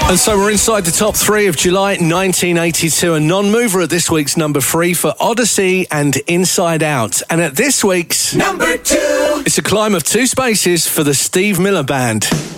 And so we're inside the top 3 of July 1982, a non-mover at this week's number 3 for Odyssey and Inside Out. And at this week's number 2, it's a climb of 2 spaces for the Steve Miller Band.